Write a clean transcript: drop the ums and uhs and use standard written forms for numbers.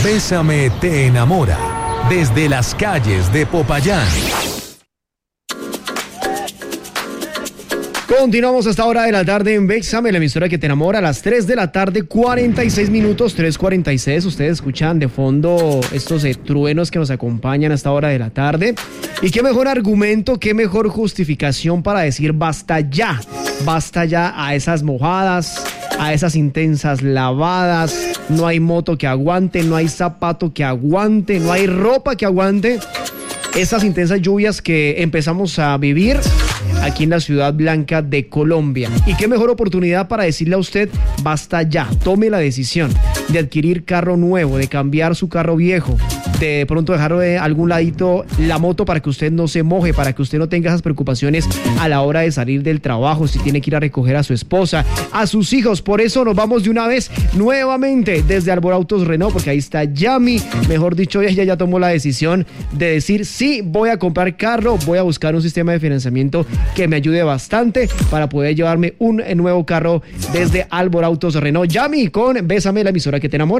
Bésame te enamora. Desde las calles de Popayán. Continuamos hasta hora de la tarde en Bésame, la emisora que te enamora, a las 3 de la tarde, 46 minutos, 3:46. Ustedes escuchan de fondo estos truenos que nos acompañan a esta hora de la tarde. Y qué mejor argumento, qué mejor justificación para decir basta ya a esas mojadas, a esas intensas lavadas. No hay moto que aguante, no hay zapato que aguante, no hay ropa que aguante esas intensas lluvias que empezamos a vivir aquí en la Ciudad Blanca de Colombia. Y qué mejor oportunidad para decirle a usted, basta ya, tome la decisión de adquirir carro nuevo, de cambiar su carro viejo, de pronto dejar de algún ladito la moto para que usted no se moje, para que usted no tenga esas preocupaciones a la hora de salir del trabajo, si tiene que ir a recoger a su esposa, a sus hijos. Por eso nos vamos de una vez nuevamente desde Alborautos Renault, porque ahí está Yami, mejor dicho, ella ya tomó la decisión de decir, sí, voy a comprar carro, voy a buscar un sistema de financiamiento que me ayude bastante para poder llevarme un nuevo carro desde Alborautos Renault. Yami con Bésame, la emisora que te enamora.